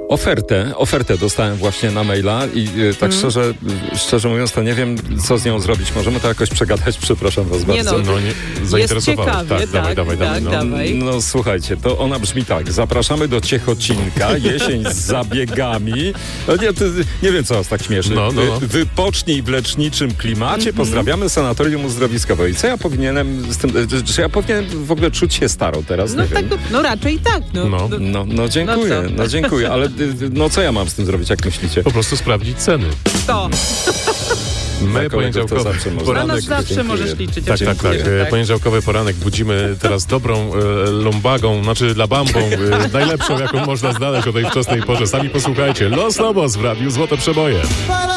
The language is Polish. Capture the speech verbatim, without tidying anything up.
Ofertę, ofertę dostałem właśnie na maila i y, tak Mm. szczerze, szczerze mówiąc, to nie wiem, co z nią zrobić. Możemy to jakoś przegadać, przepraszam was Nie bardzo. no, No nie, zainteresowałeś. ciekawie, tak, tak, dawaj, dawaj, tak, dawaj. No. dawaj. No słuchajcie, to ona brzmi tak. Zapraszamy do Ciechocinka, jesień z zabiegami. No, nie, to, nie wiem, co was tak śmieszy. No, no, no. Wy- Wypocznij w leczniczym klimacie. Mhm. Pozdrawiamy Sanatorium Uzdrowiskowe. I co ja powinienem z tym, czy ja powinienem w ogóle czuć się starą teraz? No Nie tak, wiem. no raczej tak. No, No. no. No, no dziękuję, No no, co? dziękuję, ale y, y, no co ja mam z tym zrobić, jak myślicie? Po prostu sprawdzić ceny. To. My kolegów to poniedziałkowy zawsze można. Na poranek... nas zawsze dziękuję. możesz liczyć. Tak, tak, tak. oczywiście, że E, Poniedziałkowy poranek budzimy teraz dobrą e, lumbagą, znaczy dla bambą, e, najlepszą, jaką można znaleźć o tej wczesnej porze. Sami posłuchajcie. Los Lobos w radiu Złote Przeboje.